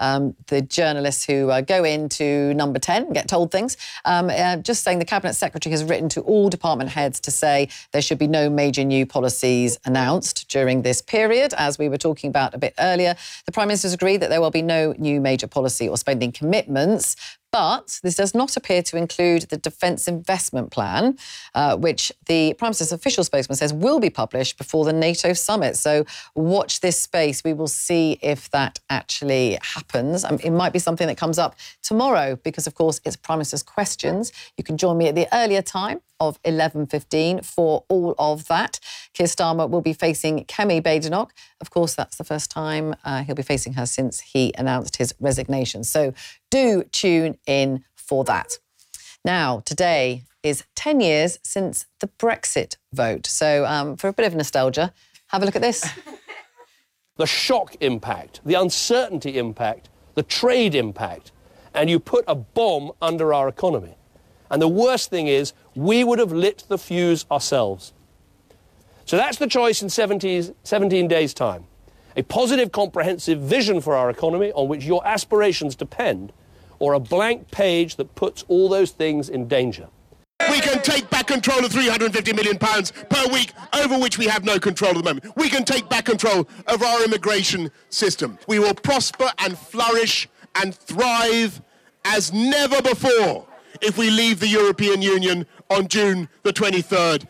the journalists who go into number 10 and get told things, just saying the Cabinet Secretary has written to all department heads to say there should be no major new policies announced during this period. As we were talking about a bit earlier, the Prime Minister's agreed that there will be no new major policy or spending commitments. But this does not appear to include the Defence Investment Plan, which the Prime Minister's official spokesman says will be published before the NATO summit. So watch this space. We will see if that actually happens. It might be something that comes up tomorrow because, of course, it's Prime Minister's questions. You can join me at the earlier time of 11:15 for all of that. Keir Starmer will be facing Kemi Badenoch. Of course, that's the first time he'll be facing her since he announced his resignation. So do tune in for that. Now, today is 10 years since the Brexit vote. So for a bit of nostalgia, have a look at this. The shock impact, the uncertainty impact, the trade impact, and you put a bomb under our economy. And the worst thing is, we would have lit the fuse ourselves. So that's the choice in 17 days' time. A positive, comprehensive vision for our economy on which your aspirations depend, or a blank page that puts all those things in danger. We can take back control of £350 million per week, over which we have no control at the moment. We can take back control of our immigration system. We will prosper and flourish and thrive as never before if we leave the European Union on June the 23rd.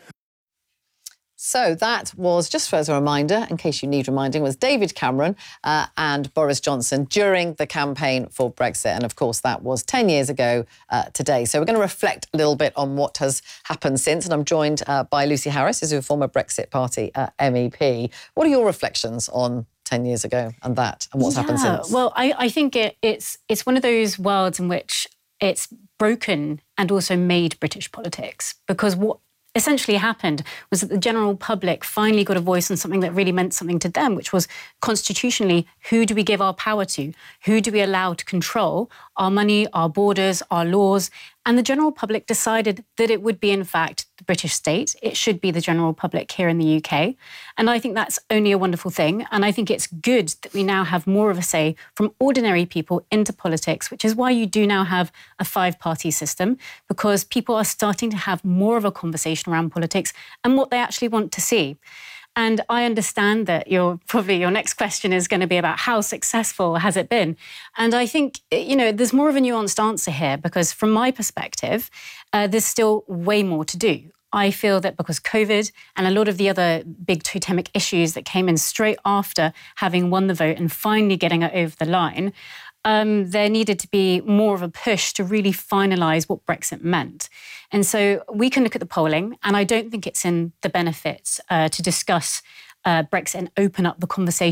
So that was, just as a reminder, in case you need reminding, was David Cameron and Boris Johnson during the campaign for Brexit. And, of course, that was 10 years ago today. So we're going to reflect a little bit on what has happened since. And I'm joined by Lucy Harris, who's a former Brexit Party MEP. What are your reflections on 10 years ago and that and what's happened since? Well, I think it's one of those worlds in which it's broken and also made British politics, because what essentially happened was that the general public finally got a voice on something that really meant something to them, which was constitutionally, who do we give our power to? Who do we allow to control our money, our borders, our laws? And the general public decided that it would be, in fact, the British state. It should be the general public here in the UK. And I think that's only a wonderful thing. And I think it's good that we now have more of a say from ordinary people into politics, which is why you do now have a five-party system, because people are starting to have more of a conversation around politics and what they actually want to see. And I understand that your next question is going to be about how successful has it been. And I think, there's more of a nuanced answer here, because from my perspective, there's still way more to do. I feel that because COVID and a lot of the other big totemic issues that came in straight after having won the vote and finally getting it over the line, there needed to be more of a push to really finalise what Brexit meant. And so we can look at the polling, and I don't think it's in the benefits to discuss Brexit and open up the conversation